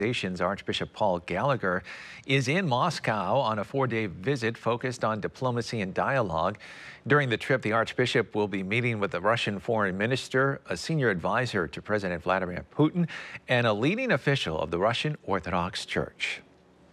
Archbishop Paul Gallagher is in Moscow on a 4-day visit focused on diplomacy and dialogue. During the trip, the Archbishop will be meeting with the Russian foreign minister, a senior advisor to President Vladimir Putin, and a leading official of the Russian Orthodox Church.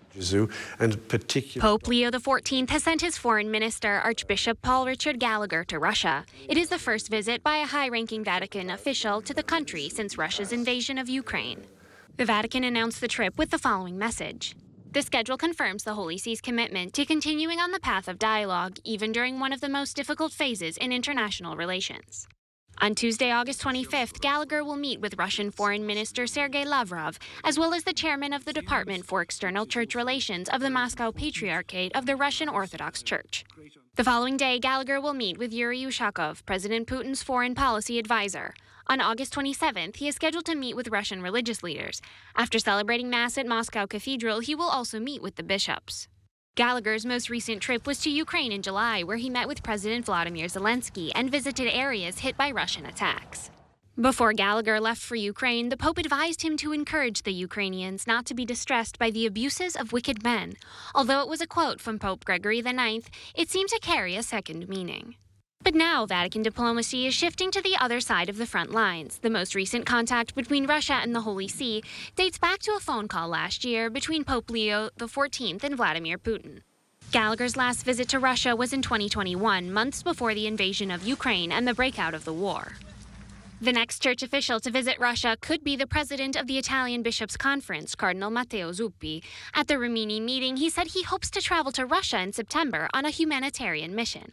Pope Leo XIV has sent his foreign minister, Archbishop Paul Richard Gallagher, to Russia. It is the first visit by a high-ranking Vatican official to the country since Russia's invasion of Ukraine. The Vatican announced the trip with the following message. The schedule confirms the Holy See's commitment to continuing on the path of dialogue, even during one of the most difficult phases in international relations. On Tuesday, August 25th, Gallagher will meet with Russian Foreign Minister Sergei Lavrov, as well as the chairman of the Department for External Church Relations of the Moscow Patriarchate of the Russian Orthodox Church. The following day, Gallagher will meet with Yuri Ushakov, President Putin's foreign policy advisor. On August 27th, he is scheduled to meet with Russian religious leaders. After celebrating Mass at Moscow Cathedral, he will also meet with the bishops. Gallagher's most recent trip was to Ukraine in July, where he met with President Vladimir Zelensky and visited areas hit by Russian attacks. Before Gallagher left for Ukraine, the Pope advised him to encourage the Ukrainians not to be distressed by the abuses of wicked men. Although it was a quote from Pope Gregory IX, it seemed to carry a second meaning. But now Vatican diplomacy is shifting to the other side of the front lines. The most recent contact between Russia and the Holy See dates back to a phone call last year between Pope Leo XIV and Vladimir Putin. Gallagher's last visit to Russia was in 2021, months before the invasion of Ukraine and the breakout of the war. The next church official to visit Russia could be the president of the Italian Bishops' Conference, Cardinal Matteo Zuppi. At the Rimini meeting, he said he hopes to travel to Russia in September on a humanitarian mission.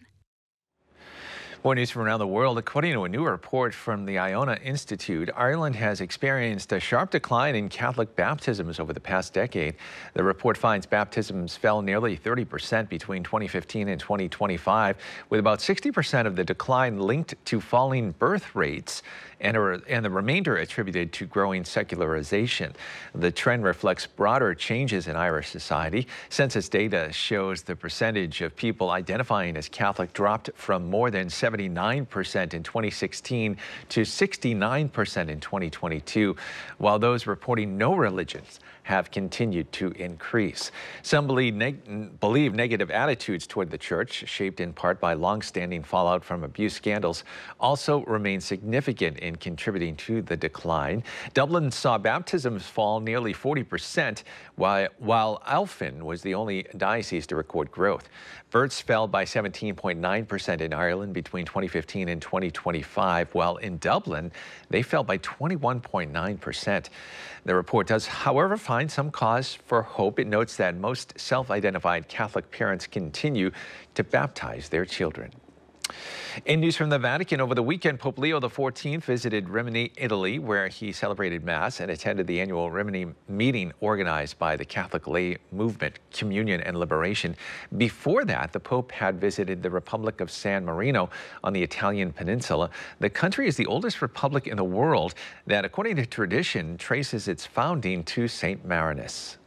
More news from around the world. According to a new report from the Iona Institute, Ireland has experienced a sharp decline in Catholic baptisms over the past decade. The report finds baptisms fell nearly 30% between 2015 and 2025, with about 60% of the decline linked to falling birth rates and the remainder attributed to growing secularization. The trend reflects broader changes in Irish society. Census data shows the percentage of people identifying as Catholic dropped from more than 79% in 2016 to 69% in 2022, while those reporting no religions have continued to increase. Some believe negative attitudes toward the church, shaped in part by long-standing fallout from abuse scandals, also remain significant in contributing to the decline. Dublin saw baptisms fall nearly 40%, while Alphen was the only diocese to record growth. Births fell by 17.9% in Ireland between 2015 and 2025, while in Dublin, they fell by 21.9%. The report does, however, find some cause for hope. It notes that most self-identified Catholic parents continue to baptize their children. In news from the Vatican, over the weekend, Pope Leo XIV visited Rimini, Italy, where he celebrated Mass and attended the annual Rimini meeting organized by the Catholic lay movement, Communion and Liberation. Before that, the Pope had visited the Republic of San Marino on the Italian peninsula. The country is the oldest republic in the world that, according to tradition, traces its founding to Saint Marinus.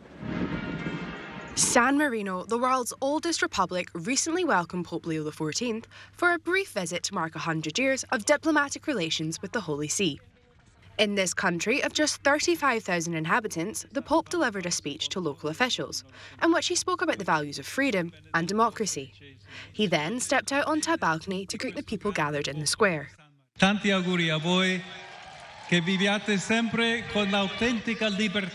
San Marino, the world's oldest republic, recently welcomed Pope Leo XIV for a brief visit to mark 100 years of diplomatic relations with the Holy See. In this country of just 35,000 inhabitants, the Pope delivered a speech to local officials, in which he spoke about the values of freedom and democracy. He then stepped out onto a balcony to greet the people gathered in the square. Tanti auguri a voi, che viviate sempre con l'autentica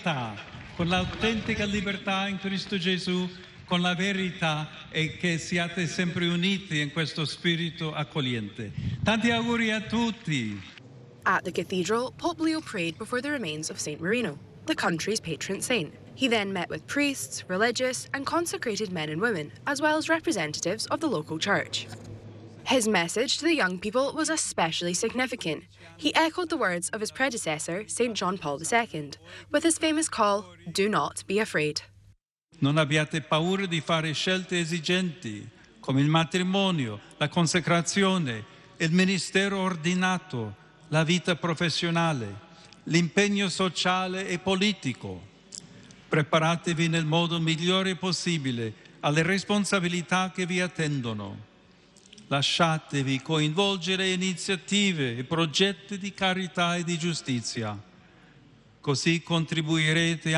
libertà in Cristo Gesù, con la verità e che siate sempre uniti in questo spirito accogliente. Tanti auguri a tutti. At the cathedral, Pope Leo prayed before the remains of Saint Marino, the country's patron saint. He then met with priests, religious and consecrated men and women, as well as representatives of the local church. His message to the young people was especially significant. He echoed the words of his predecessor, St. John Paul II, with his famous call, "Do not be afraid." Non abbiate paura di fare scelte esigenti, come il matrimonio, la consacrazione, il ministero ordinato, la vita professionale, l'impegno sociale e politico. Preparatevi nel modo migliore possibile alle responsabilità che vi attendono. Lasciatevi coinvolgere in iniziative e progetti di carità e di giustizia. Così contribuirete